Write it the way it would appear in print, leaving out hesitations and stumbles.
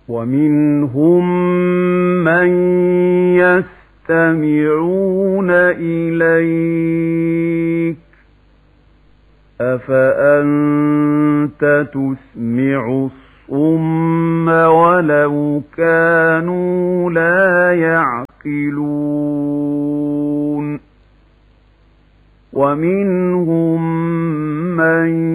ومنهم من يستمعون إليك أفأنت تسمع الصم ولو كانوا لا يعقلون ومنهم من